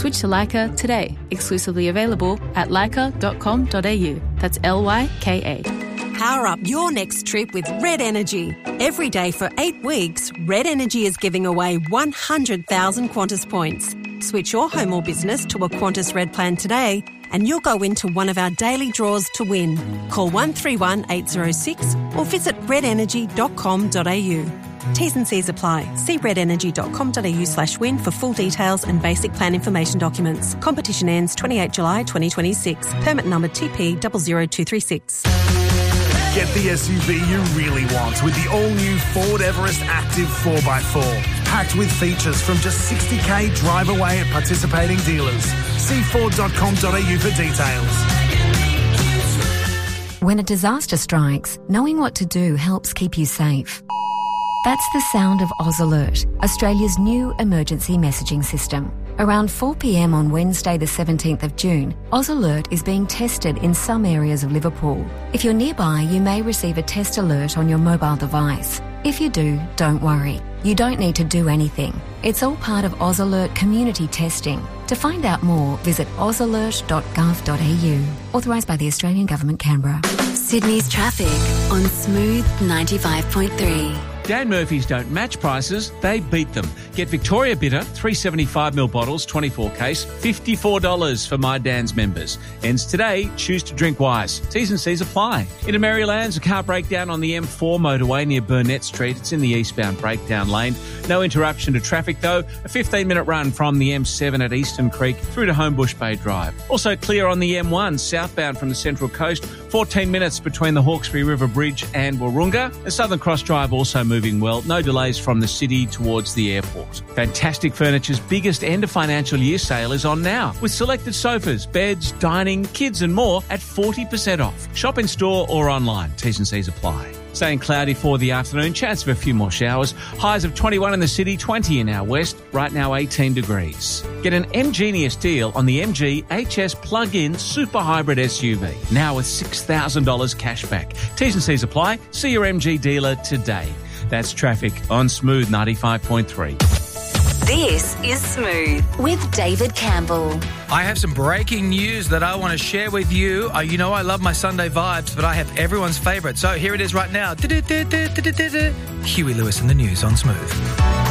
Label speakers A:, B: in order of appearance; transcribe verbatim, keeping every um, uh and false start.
A: Switch to Leica today. Exclusively available at leica dot com dot a u. That's L Y K A.
B: Power up your next trip with Red Energy. Every day for eight weeks, Red Energy is giving away one hundred thousand Qantas points. Switch your home or business to a Qantas Red plan today and you'll go into one of our daily draws to win. Call one three one eight zero six or visit red energy dot com dot a u. T's and C's apply. See red energy dot com dot a u slash win for full details and basic plan information documents. Competition ends twenty-eighth of July twenty twenty-six. Permit number T P zero zero two three six.
C: Get the S U V you really want with the all-new Ford Everest Active four by four. Packed with features from just sixty k drive away at participating dealers. See ford dot com dot a u for details.
D: When a disaster strikes, knowing what to do helps keep you safe. That's the sound of Oz Alert, Australia's new emergency messaging system. Around four p m on Wednesday the seventeenth of June, Oz Alert is being tested in some areas of Liverpool. If you're nearby, you may receive a test alert on your mobile device. If you do, don't worry. You don't need to do anything. It's all part of Oz Alert community testing. To find out more, visit oz alert dot gov dot a u. Authorised by the Australian Government, Canberra.
E: Sydney's traffic on Smooth ninety-five point three.
F: Dan Murphy's don't match prices, they beat them. Get Victoria Bitter, three seventy-five ml bottles, twenty-four case, fifty-four dollars for My Dan's members. Ends today, choose to drink wise. T's and C's apply. Into Marylands, a car breakdown on the M four motorway near Burnett Street. It's in the eastbound breakdown lane. No interruption to traffic though. A fifteen minute run from the M seven at Eastern Creek through to Homebush Bay Drive. Also clear on the M one southbound from the Central Coast. fourteen minutes between the Hawkesbury River Bridge and Wahroonga. And Southern Cross Drive also moving well. No delays from the city towards the airport. Fantastic Furniture's biggest end of financial year sale is on now with selected sofas, beds, dining, kids and more at forty percent off. Shop in store or online. T's and C's apply. Staying cloudy for the afternoon, chance of a few more showers. Highs of twenty-one in the city, twenty in our west. Right now eighteen degrees. Get an M-Genius deal on the M G H S plug-in super hybrid S U V. Now with six thousand dollars cash back. T's and C's apply. See your M G dealer today. That's traffic on Smooth ninety-five point three.
E: This is Smooth with David Campbell.
G: I have some breaking news that I want to share with you. Uh, you know I love my Sunday vibes, but I have everyone's favourite. So here it is right now. Huey Lewis in the news on Smooth.